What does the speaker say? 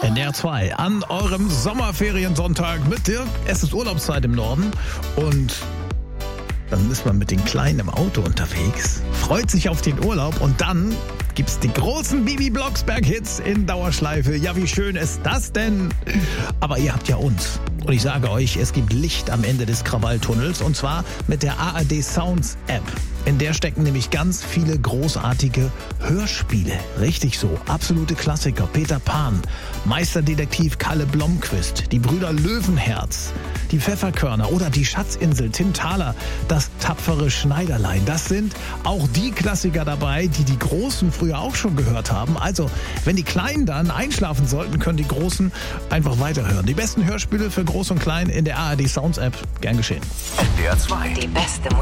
NDR 2 an eurem Sommerferiensonntag mit Dirk. Es ist Urlaubszeit im Norden und dann ist man mit den Kleinen im Auto unterwegs, freut sich auf den Urlaub und dann gibt's die großen Bibi Blocksberg-Hits in Dauerschleife. Ja, wie schön ist das denn? Aber ihr habt ja uns. Und ich sage euch, es gibt Licht am Ende des Krawalltunnels und zwar mit der ARD Sounds App. In der stecken nämlich ganz viele großartige Hörspiele. Richtig so, absolute Klassiker. Peter Pan, Meisterdetektiv Kalle Blomqvist, die Brüder Löwenherz, die Pfefferkörner oder die Schatzinsel, Tim Thaler, das tapfere Schneiderlein. Das sind auch die Klassiker dabei, die die Großen früher auch schon gehört haben. Also, wenn die Kleinen dann einschlafen sollten, können die Großen einfach weiterhören. Die besten Hörspiele für Groß und Klein in der ARD Sounds App. Gern geschehen. NDR 2. Die beste Musik.